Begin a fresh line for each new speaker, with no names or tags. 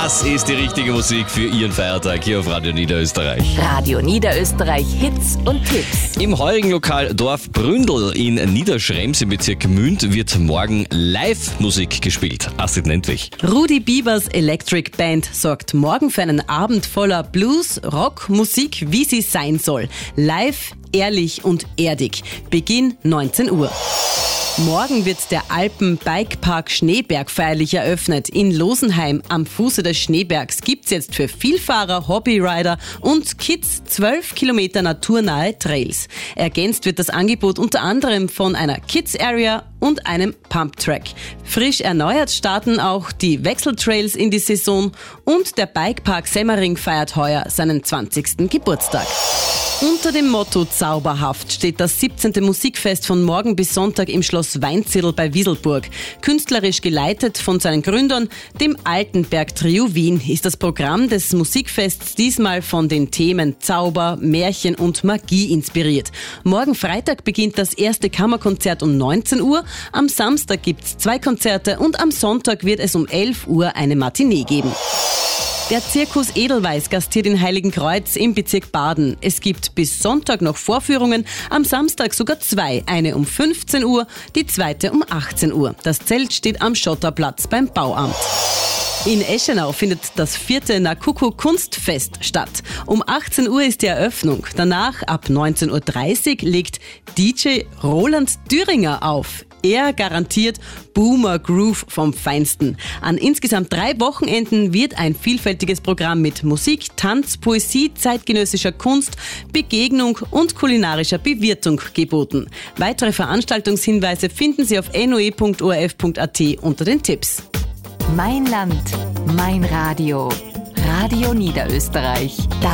Das ist die richtige Musik für Ihren Feiertag hier auf Radio Niederösterreich.
Radio Niederösterreich Hits und Tipps.
Im heurigen Lokal Dorf Bründel in Niederschrems im Bezirk Gmünd wird morgen Live-Musik gespielt. Astrid Nentwich.
Rudi Biebers Electric Band sorgt morgen für einen Abend voller Blues, Rock, Musik, wie sie sein soll. Live, ehrlich und erdig. Beginn 19 Uhr. Morgen wird der Alpen-Bikepark Schneeberg feierlich eröffnet. In Losenheim am Fuße des Schneebergs gibt's jetzt für Vielfahrer, Hobbyrider und Kids 12 Kilometer naturnahe Trails. Ergänzt wird das Angebot unter anderem von einer Kids-Area und einem Pump-Track. Frisch erneuert starten auch die Wechseltrails in die Saison und der Bikepark Semmering feiert heuer seinen 20. Geburtstag. Unter dem Motto Zauberhaft steht das 17. Musikfest von morgen bis Sonntag im Schloss Weinzierl bei Wieselburg. Künstlerisch geleitet von seinen Gründern, dem Altenberg Trio Wien, ist das Programm des Musikfests diesmal von den Themen Zauber, Märchen und Magie inspiriert. Morgen Freitag beginnt das erste Kammerkonzert um 19 Uhr, am Samstag gibt's 2 Konzerte und am Sonntag wird es um 11 Uhr eine Matinee geben. Der Zirkus Edelweiss gastiert in Heiligenkreuz im Bezirk Baden. Es gibt bis Sonntag noch Vorführungen, am Samstag sogar 2. Eine um 15 Uhr, die zweite um 18 Uhr. Das Zelt steht am Schotterplatz beim Bauamt. In Eschenau findet das 4. Nakuku Kunstfest statt. Um 18 Uhr ist die Eröffnung. Danach, ab 19.30 Uhr, legt DJ Roland Düringer auf. Er garantiert Boomer Groove vom Feinsten. An insgesamt 3 Wochenenden wird ein vielfältiges Programm mit Musik, Tanz, Poesie, zeitgenössischer Kunst, Begegnung und kulinarischer Bewirtung geboten. Weitere Veranstaltungshinweise finden Sie auf noe.orf.at unter den Tipps.
Mein Land, mein Radio. Radio Niederösterreich.